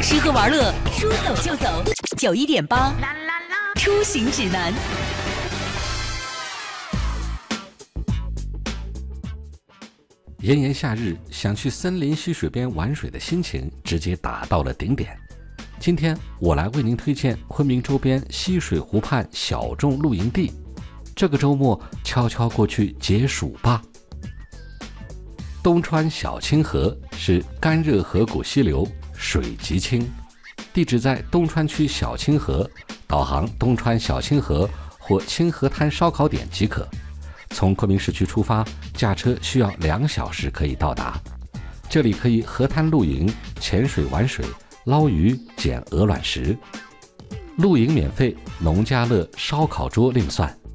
吃喝玩乐，说走就走。91.8出行指南。 炎炎夏日，想去森林溪水边玩水的心情直接达到了顶点。今天我来为您推荐昆明周边溪水湖畔小众露营地，这个周末悄悄过去解暑吧。东川小清河是干热河谷溪流，水极清，地址在东川区小清河，导航东川小清河或清河滩烧烤点即可。从昆明市区出发，驾车需要2小时可以到达。这里可以河滩露营、潜水玩水、捞鱼、捡鹅卵石。露营免费，农家乐烧烤桌另算。